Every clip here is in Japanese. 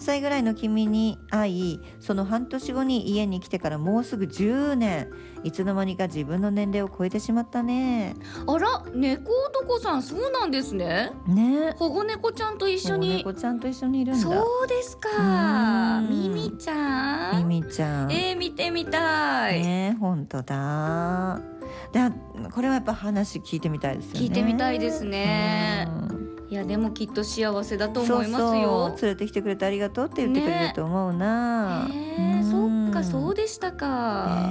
歳ぐらいの君に会い、その半年後に家に来てからもうすぐ10年。いつの間にか自分の年齢を超えてしまったね。 あら、猫男さん、そうなんですね。 ね、 保護猫ちゃんと一緒に。 猫ちゃんと一緒にいるんだ。 そうですか。ミミちゃん。 ミミちゃん。 見てみたい。 ね、本当だ。これはやっぱ話聞いてみたいですよね。 聞いてみたいですね。いやでもきっと幸せだと思いますよ。 そう連れてきてくれてありがとうって言ってくれると思うな。 そっか、そうでしたか。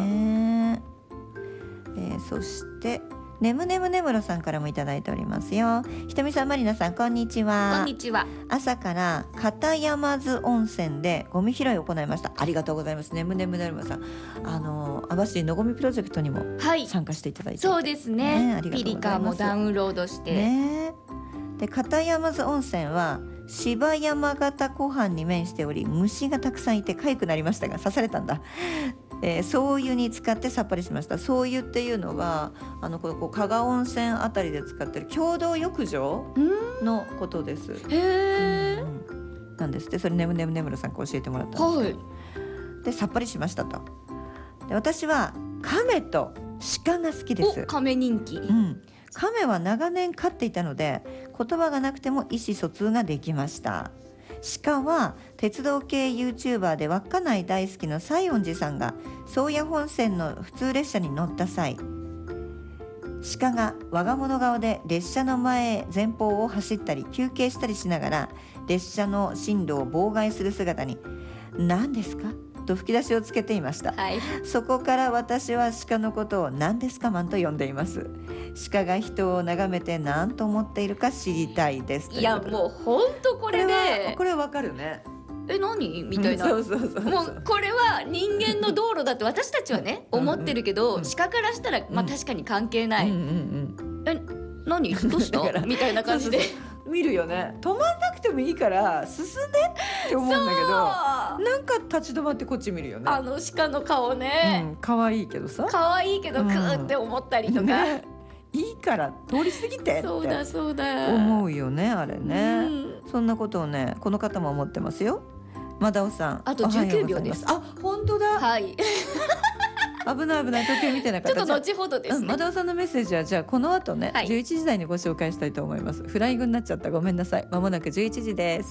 そしてねむねむねむろさんからもいただいておりますよ。ひとみさん、まりなさん、こんにちは。 こんにちは。 朝から片山津温泉でゴミ拾いを行いました。ありがとうございます。ねむねむねむろさん、網走のゴミプロジェクトにも参加していただいて、 そうですね。 ありがとうございます。 ピリカもダウンロードしてね。で、片山津温泉は芝山形湖畔に面しており、虫がたくさんいて痒くなりましたが、刺されたんだ。総油に使ってさっぱりしました。総油っていうのはここ加賀温泉あたりで使ってる共同浴場のことです。なんですって。それねむねむねむろさんから教えてもらったんですけど、でさっぱりしましたと。で、私は亀と鹿が好きです。 亀人気。 亀は長年飼っていたので言葉がなくても意思疎通ができました。鹿は鉄道系 YouTuber で稚内大好きの西園寺さんが宗谷本線の普通列車に乗った際、鹿が我が物顔で列車の前方を走ったり休憩したりしながら列車の進路を妨害する姿に何ですかと吹き出しをつけていました。そこから私は鹿のことを何ですかマンと呼んでいます。鹿が人を眺めて何と思っているか知りたいです。 いやもう本当これでこれわかるね。 何みたいな。 もうこれは人間の道路だって私たちはね思ってるけど、鹿からしたら確かに関係ない。何どうしたみたいな感じで見るよね。止まんなくてもいいから進んでって思うんだけど、なんか立ち止まってこっち見るよね。 鹿の顔ね。 可愛いけどさ。 可愛いけどクーって思ったりとか。 いいから通り過ぎてってそうだ思うよね、あれね。そんなことをね、この方も思ってますよ。マダオさん、 あと19秒です。 あ、本当だ。危ない時計見てなかった。 ちょっと後ほどですね。 マダオさんのメッセージはじゃあこの後ね、11時台にご紹介したいと思います。フライングになっちゃった、ごめんなさい。まもなく11時です。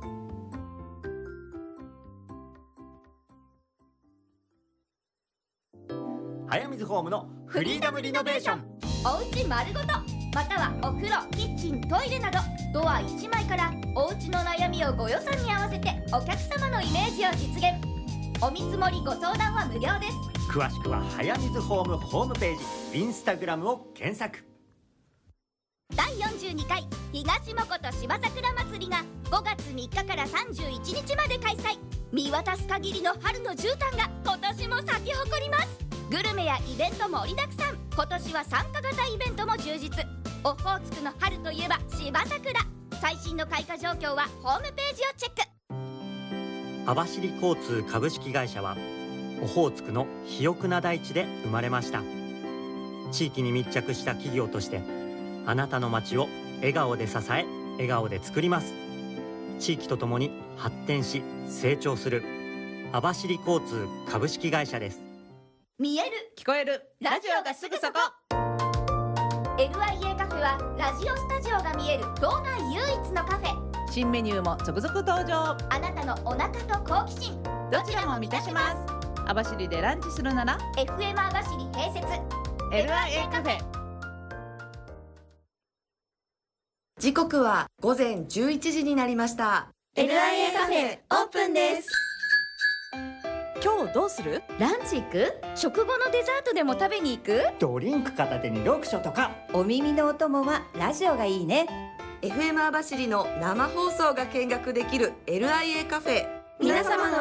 早水ホームのフリーダムリノベーション。 おうち丸ごと、またはお風呂、キッチン、トイレなどドア1枚からおうちの悩みをご予算に合わせてお客様のイメージを実現。お見積もりご相談は無料です。 詳しくは早水ホームホームページ、インスタグラムを検索。 第42回東もこと芝桜祭りが5月3日から31日まで開催。見渡す限りの春の絨毯が今年も咲き誇ります。グルメやイベント盛りだくさん。今年は参加型イベントも充実。オホーツクの春といえば芝桜。最新の開花状況はホームページをチェック。 網走交通株式会社はオホーツクの肥沃な大地で生まれました。地域に密着した企業としてあなたの街を笑顔で支え、笑顔で作ります。地域とともに発展し成長する網走交通株式会社です。 見える、 聞こえる、 ラジオがすぐそこ。 LIA カフェはラジオスタジオが見える道内唯一のカフェ。 新メニューも続々登場。 あなたのお腹と好奇心どちらも満たします。網走でランチするなら FM 網走併設 LIA カフェ。 時刻は午前11時になりました。 LIA カフェオープンです。 今日どうする？ ランチ行く？食後のデザートでも食べに行く？ ドリンク片手に読書とか。 お耳のお供はラジオがいいね。 FM 網走の生放送が見学できる LIA カフェ。 皆様の